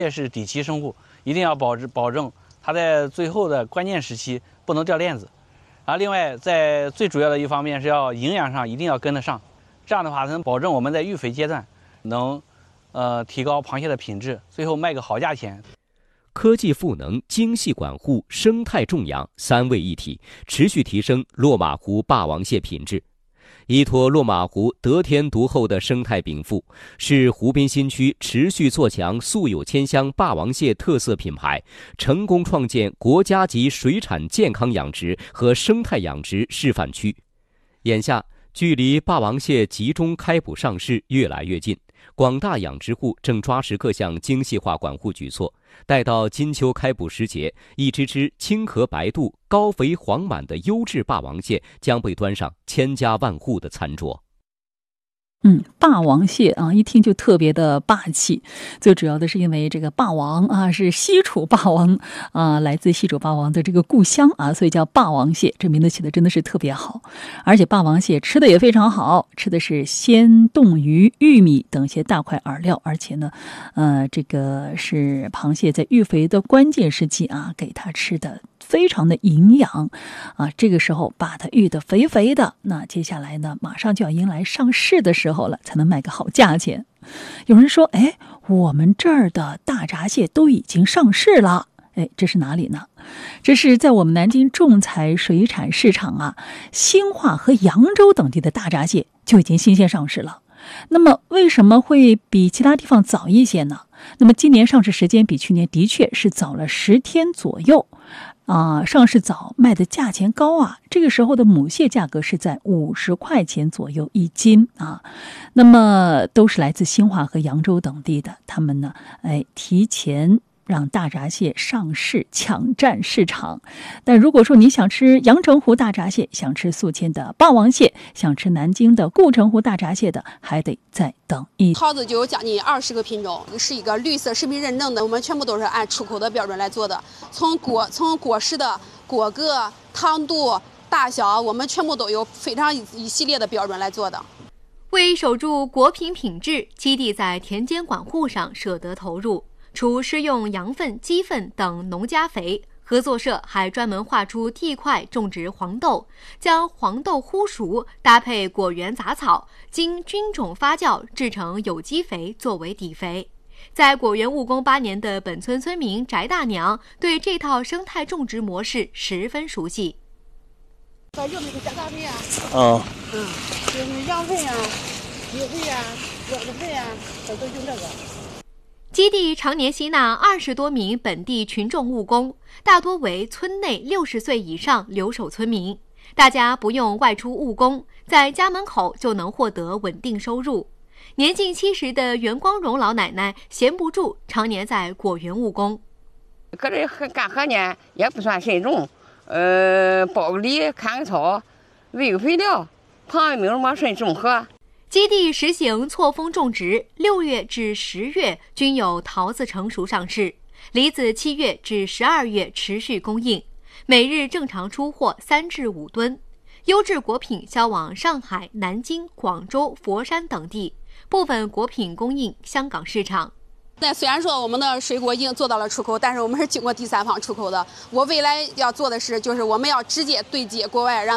也是底期生物，一定要保证它在最后的关键时期不能掉链子。然后另外，在最主要的一方面是要营养上一定要跟得上，这样的话才能保证我们在育肥阶段能提高螃蟹的品质，最后卖个好价钱。 科技赋能、精细管护、生态重养三位一体，持续提升落马湖霸王蟹品质。依托落马湖得天独厚的生态禀赋，是湖滨新区持续做强素有千香霸王蟹特色品牌，成功创建国家级水产健康养殖和生态养殖示范区。眼下，距离霸王蟹集中开捕上市越来越近，广大养殖户正抓实各项精细化管护举措。待到金秋开捕时节，一只只青壳白肚、高肥黄满的优质霸王蟹将被端上千家万户的餐桌。 霸王蟹啊，一听就特别的霸气。最主要的是因为这个霸王啊是西楚霸王啊，来自西楚霸王的这个故乡啊，所以叫霸王蟹。这名字起的真的是特别好，而且霸王蟹吃的也非常好，吃的是鲜冻鱼、玉米等些大块饵料，而且呢，这个是螃蟹在育肥的关键时期啊，给它吃的非常的营养啊，这个时候把它育得肥肥的，那接下来呢，马上就要迎来上市的时候了，才能卖个好价钱。有人说，我们这儿的大闸蟹都已经上市了，这是哪里呢？这是在我们南京仲裁水产市场啊，兴化和扬州等地的大闸蟹就已经新鲜上市了。那么为什么会比其他地方早一些呢？那么今年上市时间比去年的确是早了10天左右。上市早，卖的价钱高啊！这个时候的母蟹价格是在50块钱左右一斤啊。那么都是来自兴化和扬州等地的，他们呢，提前让大闸蟹上市，抢占市场。但如果说你想吃阳澄湖大闸蟹，想吃宿迁的霸王蟹，想吃南京的顾城湖大闸蟹的，还得再等一。 桃子就有将近20个品种，是一个绿色食品认证的，我们全部都是按出口的标准来做的。从果实的果个、糖度、大小，我们全部都有非常一系列的标准来做的。 为守住果品品质，基地在田间管护上舍得投入。除施用羊粪、鸡粪等农家肥，合作社还专门划出地块种植黄豆，将黄豆烀熟，搭配果园杂草，经菌种发酵制成有机肥作为底肥。在果园务工8年的本村村民翟大娘对这套生态种植模式十分熟悉。 用那个加大肥啊， 就是羊粪啊、鸡肥啊、鸽子肥啊，都用这个。 基地常年吸纳20多名本地群众务工，大多为村内60岁以上留守村民，大家不用外出务工，在家门口就能获得稳定收入。年近70的袁光荣老奶奶闲不住，常年在果园务工。 搁这干活呢，也不算慎重，包个梨、看个草、喂个肥料，旁边没有什么慎重活。 基地实行错峰种植，6月至10月均有桃子成熟上市，梨子7月至12月持续供应，每日正常出货3至5吨。优质果品销往上海、南京、广州、佛山等地，部分果品供应香港市场。 那虽然说我们的水果已经做到了出口，但是我们是经过第三方出口的。我未来要做的是，就是我们要直接对接国外，让